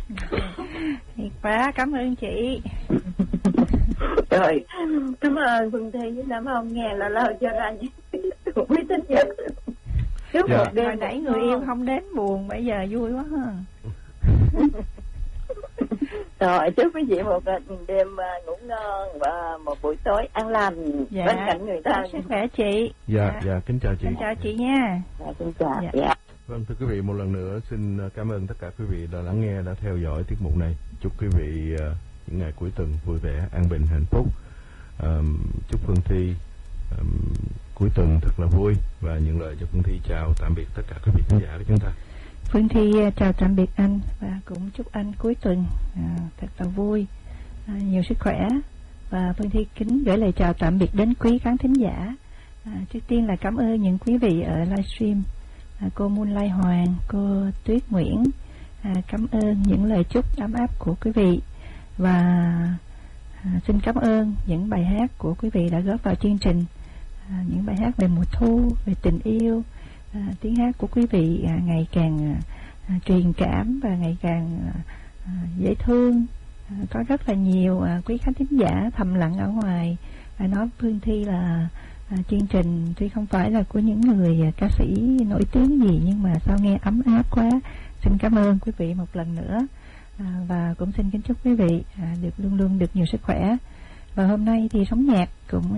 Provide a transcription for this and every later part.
Thiệt quá, cảm ơn chị. Rồi, cảm ơn Phương Thi với Nam Hồng nghe là lo cho ra những quý tính nhất. Trước một đêm hồi nãy người yêu không đến buồn, bây giờ vui quá ha. Rồi, chúc quý vị một đêm ngủ ngon và một buổi tối an lành bên cạnh người thân. Sức khỏe chị. Dạ, kính chào chị. Kính chào chị nha. Kính chào. Dạ. Vâng, thưa quý vị, một lần nữa xin cảm ơn tất cả quý vị đã lắng nghe, đã theo dõi tiết mục này. Chúc quý vị những ngày cuối tuần vui vẻ, an bình, hạnh phúc. Chúc Phương Thi cuối tuần thật là vui, và những lời cho Phương Thi chào tạm biệt tất cả quý vị khán giả của chúng ta. Phương Thi chào tạm biệt anh, và cũng chúc anh cuối tuần thật là vui, nhiều sức khỏe. Và Phương Thi kính gửi lời chào tạm biệt đến quý khán thính giả. Trước tiên là cảm ơn những quý vị ở livestream, cô Moonlight Hoàng, cô Tuyết Nguyễn. Cảm ơn những lời chúc ấm áp của quý vị, và xin cảm ơn những bài hát của quý vị đã góp vào chương trình, những bài hát về mùa thu, về tình yêu. Tiếng hát của quý vị ngày càng truyền cảm và ngày càng dễ thương. Có rất là nhiều quý khán thính giả thầm lặng ở ngoài nói Phương Thi là chương trình tuy không phải là của những người ca sĩ nổi tiếng gì, nhưng mà sao nghe ấm áp quá. Xin cảm ơn quý vị một lần nữa, và cũng xin kính chúc quý vị luôn luôn được nhiều sức khỏe. Và hôm nay thì Sống Nhạc cũng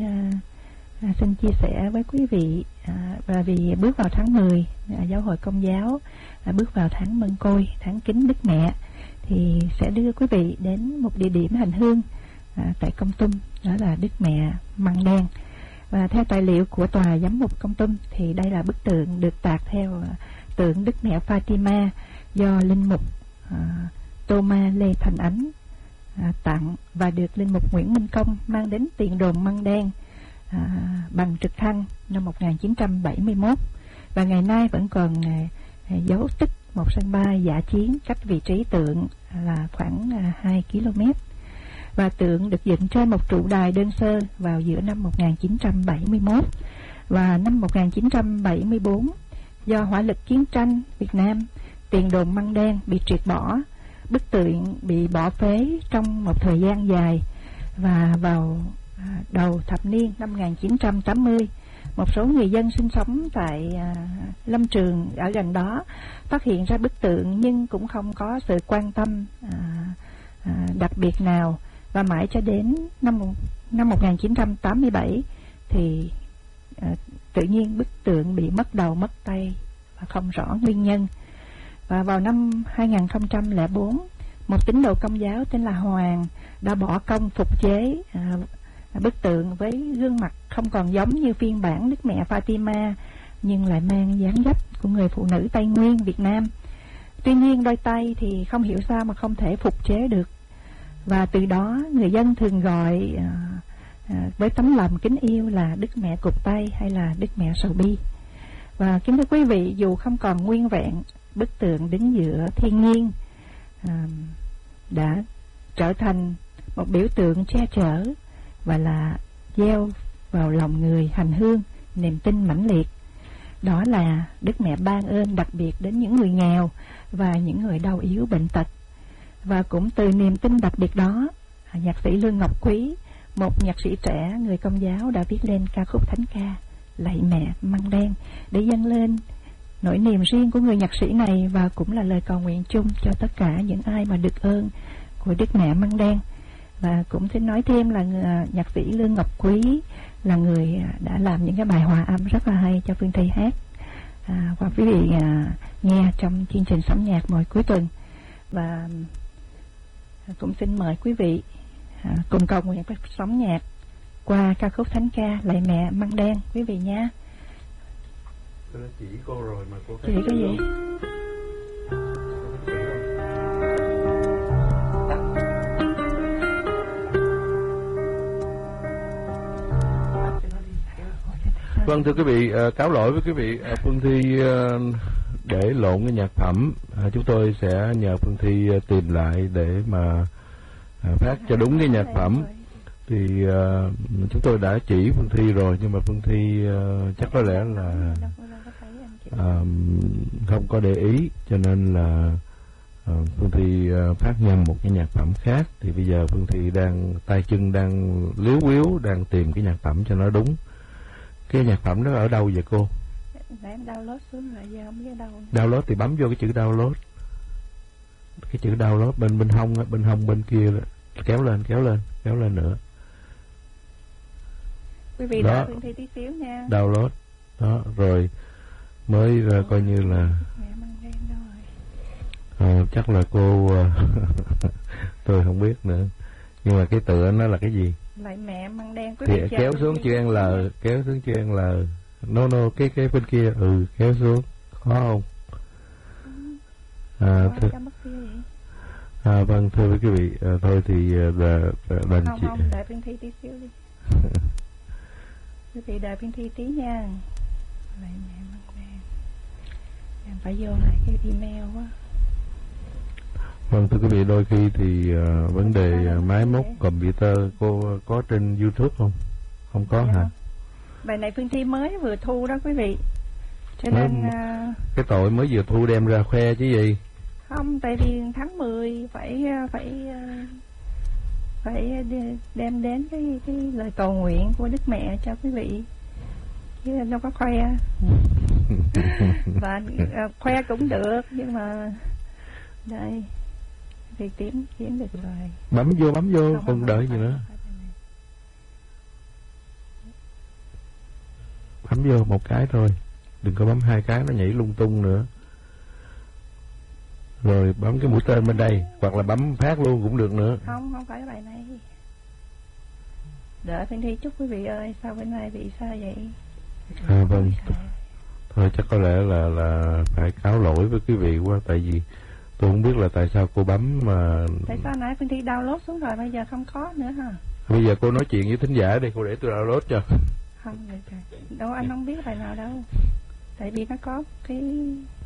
xin chia sẻ với quý vị, và vì bước vào tháng 10, Giáo hội Công giáo bước vào tháng Mân Côi, tháng kính Đức Mẹ, thì sẽ đưa quý vị đến một địa điểm hành hương tại Kon Tum, đó là Đức Mẹ Măng Đen. Và theo tài liệu của Tòa Giám mục Kon Tum thì đây là bức tượng được tạc theo tượng Đức Mẹ Fatima do linh mục Thomas Lê Thành Ánh tặng, và được linh mục Nguyễn Minh Công mang đến tiền đồn Măng Đen bằng trực thăng năm 1971, và ngày nay vẫn còn dấu tích một sân bay dã chiến cách vị trí tượng là khoảng 2 km. Và tượng được dựng trên một trụ đài đơn sơ vào giữa năm 1971, và năm 1974 do hỏa lực chiến tranh Việt Nam, tiền đồn Măng Đen bị triệt bỏ, bức tượng bị bỏ phế trong một thời gian dài. Và vào đầu thập niên năm 1980, một số người dân sinh sống tại lâm trường ở gần đó phát hiện ra bức tượng, nhưng cũng không có sự quan tâm đặc biệt nào. Và mãi cho đến năm 1987 thì tự nhiên bức tượng bị mất đầu mất tay và không rõ nguyên nhân. Và vào năm 2004, một tín đồ Công giáo tên là Hoàng đã bỏ công phục chế bức tượng với gương mặt không còn giống như phiên bản Đức Mẹ Fatima, nhưng lại mang dáng dấp của người phụ nữ Tây Nguyên Việt Nam. Tuy nhiên đôi tay thì không hiểu sao mà không thể phục chế được, và từ đó người dân thường gọi với tấm lòng kính yêu là Đức Mẹ cụt tay hay là Đức Mẹ sầu bi. Và kính thưa quý vị, dù không còn nguyên vẹn, bức tượng đứng giữa thiên nhiên đã trở thành một biểu tượng che chở và là gieo vào lòng người hành hương niềm tin mãnh liệt. Đó là Đức Mẹ ban ơn đặc biệt đến những người nghèo và những người đau yếu bệnh tật. Và cũng từ niềm tin đặc biệt đó, nhạc sĩ Lương Ngọc Quý, một nhạc sĩ trẻ người Công giáo, đã viết lên ca khúc thánh ca Lạy Mẹ Măng Đen để dâng lên nỗi niềm riêng của người nhạc sĩ này, và cũng là lời cầu nguyện chung cho tất cả những ai mà được ơn của Đức Mẹ Măng Đen. Và cũng xin nói thêm là nhạc sĩ Lương Ngọc Quý là người đã làm những cái bài hòa âm rất là hay cho Phương Thi hát, và quý vị nghe trong chương trình Sống Nhạc mỗi cuối tuần. Và cũng xin mời quý vị cùng cầu nguyện với Sống Nhạc qua ca khúc thánh ca Lạy Mẹ Măng Đen quý vị nha. Tôi đã chỉ cô rồi mà cô chỉ có gì? Vâng, thưa quý vị, cáo lỗi với quý vị, Phương Thi để lộn cái nhạc phẩm. Chúng tôi sẽ nhờ Phương Thi tìm lại để mà phát cho đúng cái nhạc phẩm. Thì chúng tôi đã chỉ Phương Thi rồi, nhưng mà Phương Thi chắc có lẽ là không có để ý, cho nên là Phương Thi phát nhân một cái nhạc phẩm khác, thì bây giờ Phương Thi đang tay chân đang líu quíu đang tìm cái nhạc phẩm cho nó đúng. Cái nhạc phẩm đó ở đâu vậy cô? Để em download xuống rồi giờ không biết đâu. Download thì bấm vô cái chữ download. Cái chữ download bên hông á, bên hông bên kia đó. Kéo lên nữa. Quý vị đợi Phương Thi tí xíu nha. Download. Đó, rồi mới coi như là chắc là cô tôi không biết nữa. Nhưng mà cái tựa nó là cái gì? Lại mẹ măng đen. Thì kéo xuống chữ N L, kéo xuống chữ N L. No, cái bên kia, kéo xuống. Khó không? Vâng, thưa quý vị, thôi thì đành chị. Không, đợi Phương Thi tí xíu đi. Quý vị đợi Phương Thi tí nha. Lại mẹ măng đen. Em phải vô lại cái email quá. Vâng, thưa quý vị, đôi khi thì vấn đề máy móc computer cô có trên YouTube không? Không có hả? Bài này Phương Thi mới vừa thu đó quý vị. Cho nên cái tội mới vừa thu đem ra khoe chứ gì? Không, tại vì tháng 10 phải đem đến cái lời cầu nguyện của Đức Mẹ cho quý vị. Chứ đâu có khoe. Và khoe cũng được, nhưng mà đây thì kiếm được rồi. Bấm vô, không đợi gì nữa. Bấm vô một cái thôi, đừng có bấm hai cái nó nhảy lung tung nữa. Rồi bấm cái mũi tên bên đây, hoặc là bấm phát luôn cũng được nữa. Không phải bài này. Đợi Phương Thi chút quý vị ơi, sao bên này bị sao vậy? Vâng. Thôi chắc có lẽ là phải cáo lỗi với quý vị quá, tại vì tôi không biết là tại sao cô bấm mà. Tại sao nãy Phương Thi download xuống rồi bây giờ không có nữa hả? Bây giờ cô nói chuyện với thính giả đi, cô để tôi download cho. Không, đâu anh không biết bài nào đâu. Tại vì nó có cái